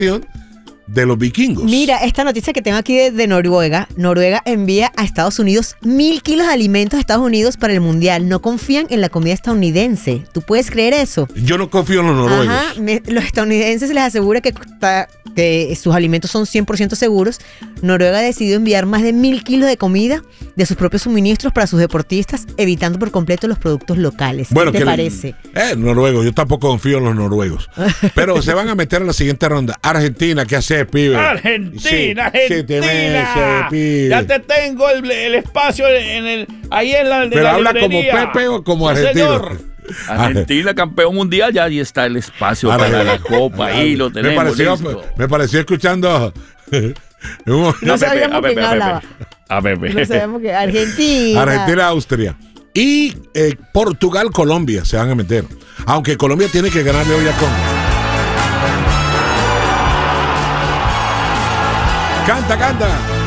de los vikingos. Mira, esta noticia que tengo aquí de Noruega. Noruega envía a Estados Unidos 1,000 kilos de alimentos a Estados Unidos para el Mundial. No confían en la comida estadounidense. ¿Tú puedes creer eso? Yo no confío en los noruegos. Ajá, los estadounidenses les asegura que sus alimentos son 100% seguros. Noruega ha decidido enviar más de 1,000 kilos de comida de sus propios suministros para sus deportistas, evitando por completo los productos locales. Bueno, ¿qué te parece? Noruegos, yo tampoco confío en los noruegos. Pero se van a meter en la siguiente ronda. Argentina, ¿qué hace, pibe? Argentina. Pibe. Ya te tengo el espacio ahí en la Pero la habla librería. como Pepe o como Sí, argentino. señor. Argentina, campeón mundial, ya ahí está el espacio para la copa, ahí lo tenemos. Me pareció escuchando. No sabíamos quién hablaba. A Pepe. No sabíamos que Argentina. Argentina, Austria. Y Portugal, Colombia se van a meter. Aunque Colombia tiene que ganarle hoy a Congo. Canta.